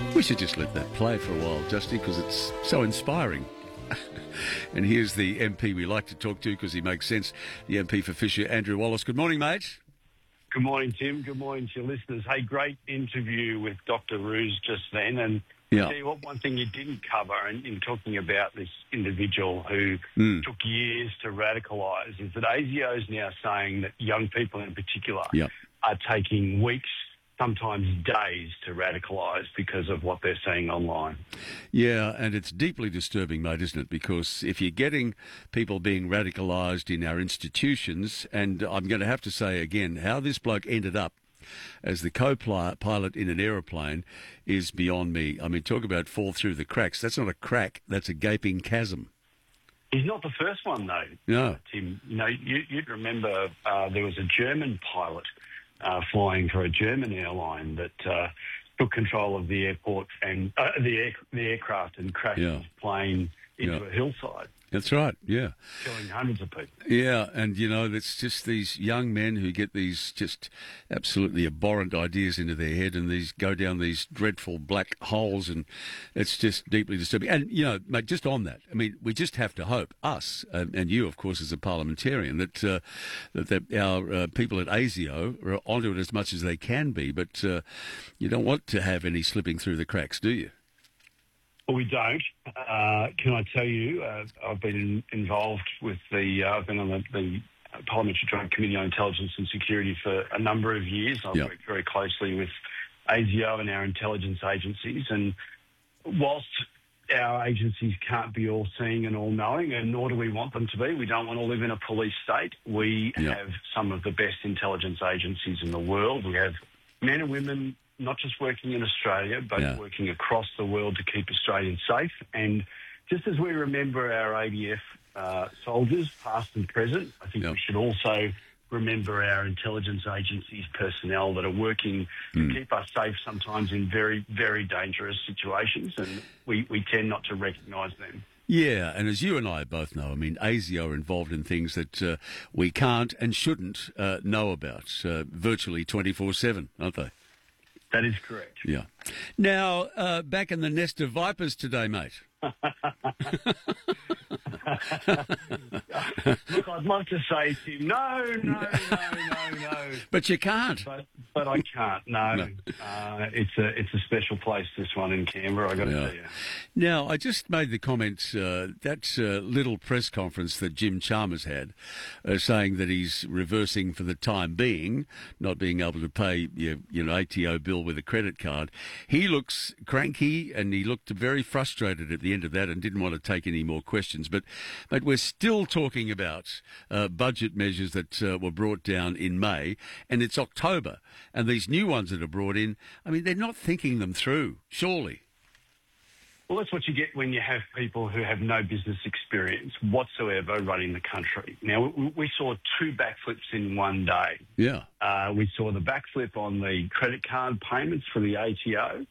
We should just let that play for a while, Justy, because it's so inspiring. And here's the MP we like to talk to because he makes sense, the MP for Fisher, Andrew Wallace. Good morning, mate. Good morning, Tim. Good morning to your listeners. Hey, great interview with Dr. Ruse just then. And Yeah. I'll tell you what, one thing you didn't cover in talking about this individual who took years to radicalise is that ASIO is now saying that young people in particular are taking weeks, sometimes days to radicalise because of what they're seeing online. Yeah, and it's deeply disturbing, mate, isn't it? Because if you're getting people being radicalised in our institutions, and I'm going to have to say again, how this bloke ended up as the co-pilot in an aeroplane is beyond me. I mean, talk about fall through the cracks. That's not a crack, that's a gaping chasm. He's not the first one, though. No. Tim, you know, you'd remember there was a German pilot flying for a German airline that took control of the airport and the aircraft and crashed his plane into a hillside. That's right, yeah. Killing hundreds of people. Yeah, and, you know, it's just these young men who get these just absolutely abhorrent ideas into their head and these go down these dreadful black holes, and it's just deeply disturbing. And, you know, mate, just on that, I mean, we just have to hope, us, and you, of course, as a parliamentarian, that our people at ASIO are onto it as much as they can be, but you don't want to have any slipping through the cracks, do you? Well, we don't. Can I tell you, I've been involved with I've been on the Parliamentary Joint Committee on Intelligence and Security for a number of years. I've worked very closely with ASIO and our intelligence agencies. And whilst our agencies can't be all-seeing and all-knowing, and nor do we want them to be, we don't want to live in a police state. We have some of the best intelligence agencies in the world. We have men and women not just working in Australia, but working across the world to keep Australians safe. And just as we remember our ADF soldiers, past and present, I think we should also remember our intelligence agencies personnel that are working to keep us safe sometimes in very, very dangerous situations, and we tend not to recognise them. Yeah, and as you and I both know, I mean, ASIO are involved in things that we can't and shouldn't know about virtually 24/7, aren't they? That is correct. Yeah. Now, back in the nest of vipers today, mate. Look, I'd love to say to you, no. But you can't. But I can't. No. It's a special place, this one in Canberra, I got to tell you. Now, I just made the comment, that little press conference that Jim Chalmers had, saying that he's reversing for the time being, not being able to pay ATO bill with a credit card. He looks cranky and he looked very frustrated at the end of that and didn't want to take any more questions. But we're still talking about budget measures that were brought down in May, and it's October. And these new ones that are brought in, I mean, they're not thinking them through, surely. Well, that's what you get when you have people who have no business experience whatsoever running the country. Now, we saw 2 backflips in one day. Yeah. We saw the backflip on the credit card payments for the ATO.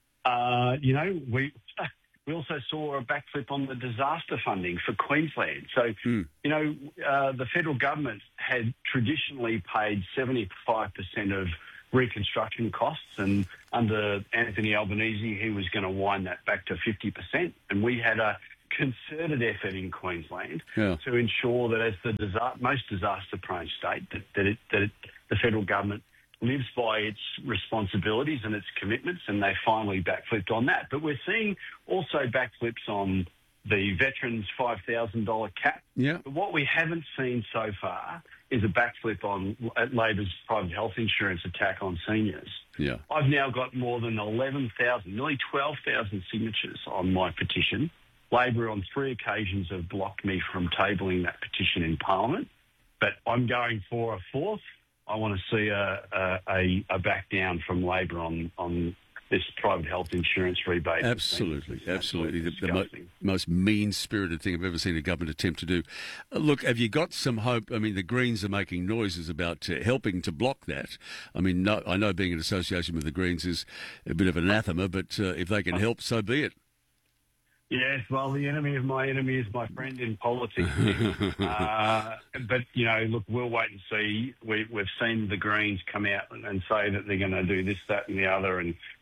We also saw a backflip on the disaster funding for Queensland. So, the federal government had traditionally paid 75% of reconstruction costs, and under Anthony Albanese, he was going to wind that back to 50%. And we had a concerted effort in Queensland to ensure that as the most disaster-prone state, that the federal government lives by its responsibilities and its commitments, and they finally backflipped on that. But we're seeing also backflips on the veterans' $5,000 cap. Yeah. But what we haven't seen so far is a backflip on Labor's private health insurance attack on seniors. Yeah. I've now got more than 11,000, nearly 12,000 signatures on my petition. Labor on 3 occasions have blocked me from tabling that petition in Parliament, but I'm going for a 4th. I want to see a back down from Labor on this private health insurance rebate. Absolutely. The most mean-spirited thing I've ever seen a government attempt to do. Look, have you got some hope? I mean, the Greens are making noises about helping to block that. I mean, I know being in association with the Greens is a bit of an anathema, but if they can help, so be it. Yes, well, the enemy of my enemy is my friend in politics. But, look, we'll wait and see. We've seen the Greens come out and say that they're going to do this, that and the other and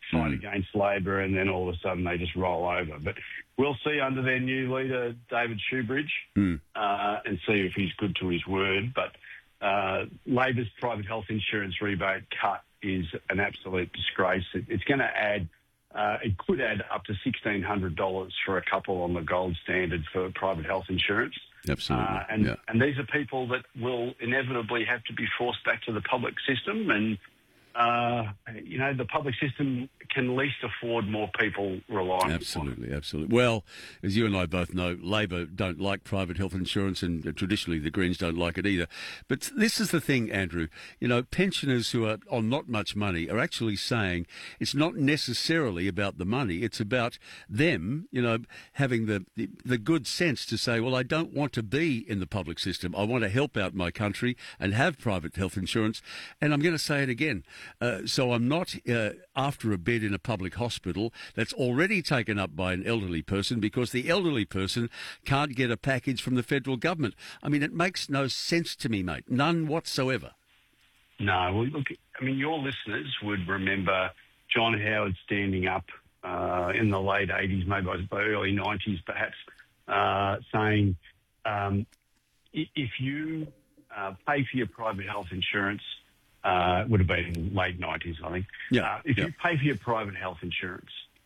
fight against Labor, and then all of a sudden they just roll over. But we'll see under their new leader, David Shoebridge, and see if he's good to his word. But Labor's private health insurance rebate cut is an absolute disgrace. It's going to add, it could add up to $1,600 for a couple on the gold standard for private health insurance. Absolutely. And these are people that will inevitably have to be forced back to the public system. And, the public system can least afford more people relying on it. Absolutely. Well, as you and I both know, Labor don't like private health insurance, and traditionally the Greens don't like it either. But this is the thing, Andrew. Pensioners who are on not much money are actually saying it's not necessarily about the money. It's about them, having the good sense to say, well, I don't want to be in the public system. I want to help out my country and have private health insurance. And I'm going to say it again. So I'm not after a bed in a public hospital that's already taken up by an elderly person because the elderly person can't get a package from the federal government. I mean, it makes no sense to me, mate. None whatsoever. No. Well, look, your listeners would remember John Howard standing up in the late 80s, maybe by early 90s perhaps, saying if you pay for your private health insurance, it would have been in late 90s, I think. If you pay for your private health insurance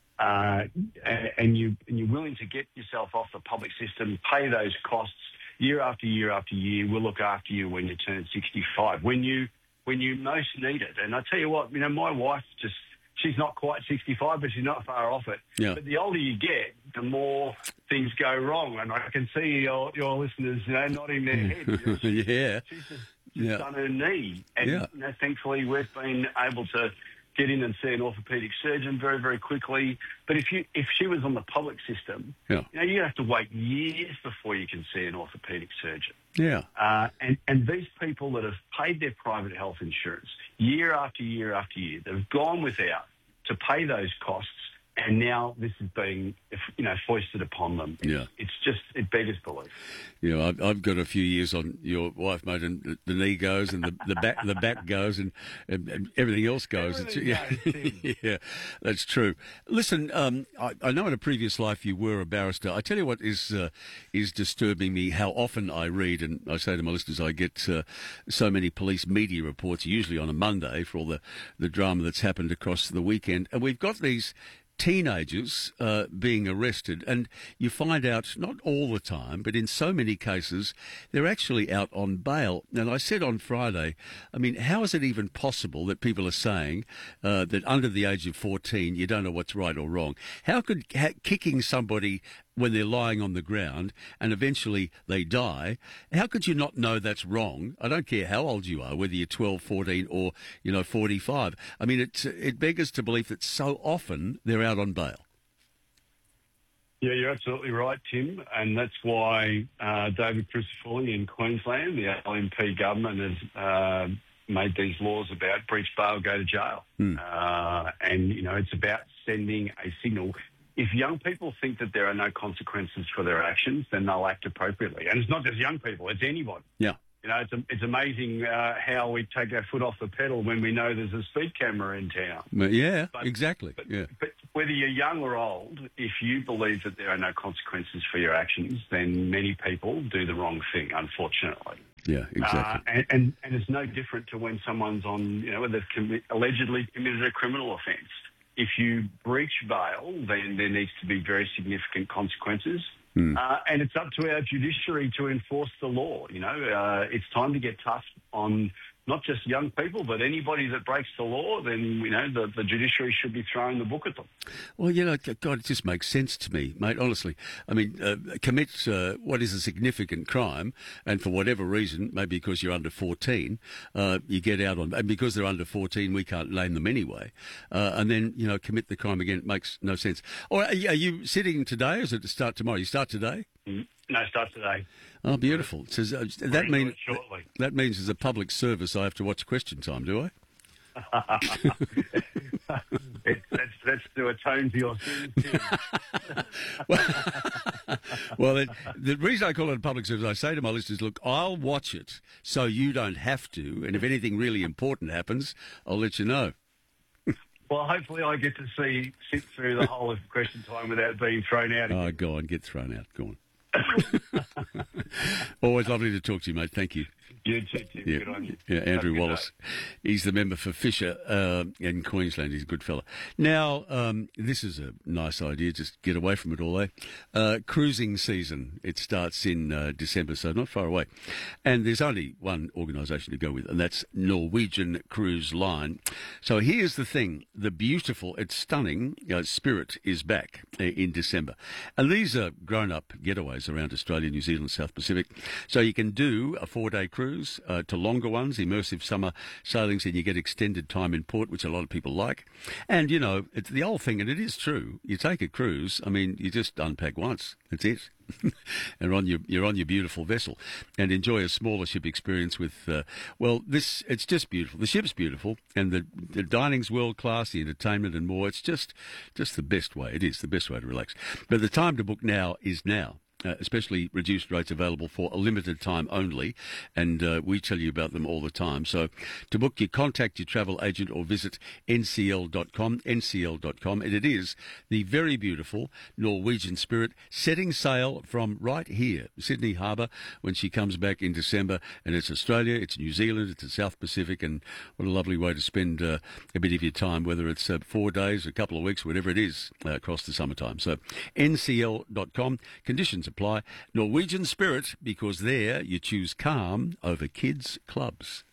and you're willing to get yourself off the public system, pay those costs year after year after year, we'll look after you when you turn 65, when you most need it. And I tell you what, my wife she's not quite 65, but she's not far off it. Yeah. But the older you get, the more things go wrong. And I can see your listeners, nodding their heads. She's done her knee. And, thankfully we've been able to get in and see an orthopaedic surgeon very, very quickly. But if she was on the public system, you have to wait years before you can see an orthopaedic surgeon. Yeah. And these people that have paid their private health insurance year after year after year, they've gone without to pay those costs, and now this is being, foisted upon them. It beggars belief. I've got a few years on your wife, mate, and the knee goes, and the back goes, and everything else goes. Yeah, that's true. Listen, I know in a previous life you were a barrister. I tell you what is disturbing me, how often I read, and I say to my listeners, I get so many police media reports, usually on a Monday, for all the drama that's happened across the weekend, and we've got these teenagers being arrested, and you find out, not all the time, but in so many cases, they're actually out on bail. And I said on Friday, how is it even possible that people are saying that under the age of 14, you don't know what's right or wrong? How could kicking somebody when they're lying on the ground and eventually they die, how could you not know that's wrong? I don't care how old you are, whether you're 12, 14 or, 45. It beggars to believe that so often they're out on bail. Yeah, you're absolutely right, Tim. And that's why David Crisafulli in Queensland, the LNP government, has made these laws about breach bail, go to jail. It's about sending a signal. If young people think that there are no consequences for their actions, then they'll act appropriately. And it's not just young people, it's anybody. Yeah. It's amazing how we take our foot off the pedal when we know there's a speed camera in town. Yeah, exactly. But whether you're young or old, if you believe that there are no consequences for your actions, then many people do the wrong thing, unfortunately. Yeah, exactly. And it's no different to when someone's on, when they've allegedly committed a criminal offence. If you breach bail, then there needs to be very significant consequences. And it's up to our judiciary to enforce the law. It's time to get tough on not just young people, but anybody that breaks the law, then, the judiciary should be throwing the book at them. Well, God, it just makes sense to me, mate, honestly. Commit what is a significant crime, and for whatever reason, maybe because you're under 14, you get out on, and because they're under 14, we can't name them anyway, and then, commit the crime again. It makes no sense. Or are you sitting today, or is it to start tomorrow? You start today? No, start today. Oh, beautiful. So, that means as a public service I have to watch Question Time, do I? That's to atone to your sins. Well, the reason I call it a public service, I say to my listeners, look, I'll watch it so you don't have to, and if anything really important happens, I'll let you know. Well, hopefully I get to sit through the whole of question time without being thrown out again. Oh, go on, get thrown out. Go on. Always lovely to talk to you, mate. Thank you. You too, Tim. Yeah, Good on you. yeah, Andrew Wallace. He's the member for Fisher in Queensland. He's a good fella. Now, this is a nice idea. Just get away from it all, eh? Cruising season. It starts in December, so not far away. And there's only one organisation to go with, and that's Norwegian Cruise Line. So here's the thing. The beautiful, it's stunning, Spirit is back in December. And these are grown-up getaways around Australia, New Zealand, South Pacific. So you can do a 4-day cruise to longer ones, immersive summer sailings, and you get extended time in port, which a lot of people like. And, you know, it's the old thing, and it is true. You take a cruise, I mean, you just unpack once. That's it. And you're on your beautiful vessel and enjoy a smaller ship experience with, it's just beautiful. The ship's beautiful and the dining's world class, the entertainment and more. It's just the best way. It is the best way to relax. But the time to book now is now. Especially reduced rates available for a limited time only, and we tell you about them all the time. So to book, you contact your travel agent or visit ncl.com, and it is the very beautiful Norwegian Spirit setting sail from right here, Sydney Harbour, when she comes back in December. And it's Australia, it's New Zealand, it's the South Pacific, and what a lovely way to spend a bit of your time, whether it's 4 days, a couple of weeks, whatever it is, across the summertime. So ncl.com, conditions apply. Norwegian Spirit, because there you choose calm over kids' clubs.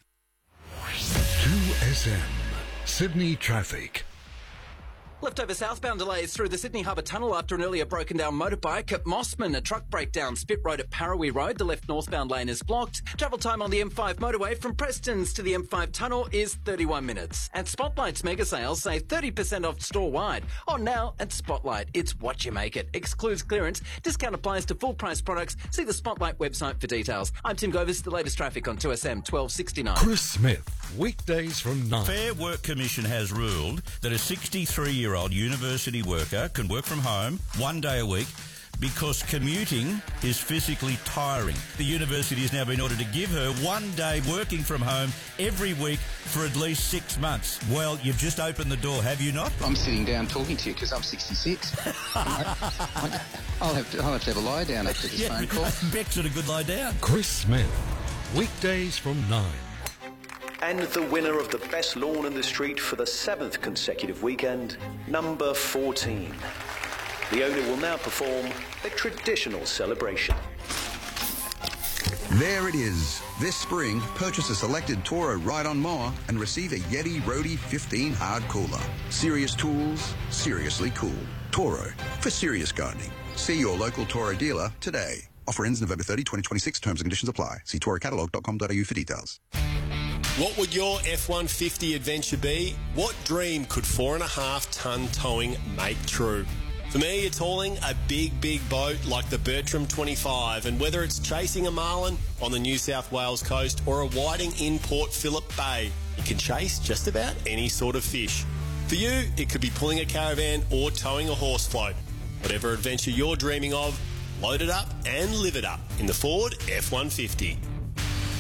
2SM Sydney traffic. Leftover southbound delays through the Sydney Harbour Tunnel after an earlier broken down motorbike. At Mossman, a truck breakdown. Spit Road at Parawe Road, the left northbound lane is blocked. Travel time on the M5 motorway from Prestons to the M5 tunnel is 31 minutes. At Spotlight's mega sales, save 30% off store-wide. On now at Spotlight, it's what you make it. Excludes clearance. Discount applies to full price products. See the Spotlight website for details. I'm Tim Govis, the latest traffic on 2SM 1269. Chris Smith, weekdays from 9. Fair Work Commission has ruled that a 63-year-old university worker can work from home 1 day a week because commuting is physically tiring. The university has now been ordered to give her 1 day working from home every week for at least 6 months. Well, you've just opened the door, have you not? I'm sitting down talking to you because I'm 66. I'll have to have a lie down after this phone call. Beck's at a good lie down. Chris Smith, weekdays from 9. And the winner of the best lawn in the street for the 7th consecutive weekend, number 14. The owner will now perform a traditional celebration. There it is. This spring, purchase a selected Toro ride-on mower and receive a Yeti Roadie 15 hard cooler. Serious tools, seriously cool. Toro, for serious gardening. See your local Toro dealer today. Offer ends November 30, 2026. Terms and conditions apply. See torocatalog.com.au for details. What would your F-150 adventure be? What dream could 4.5-ton towing make true? For me, it's hauling a big boat like the Bertram 25, and whether it's chasing a marlin on the New South Wales coast or a whiting in Port Phillip Bay, you can chase just about any sort of fish. For you, it could be pulling a caravan or towing a horse float. Whatever adventure you're dreaming of, load it up and live it up in the Ford F-150.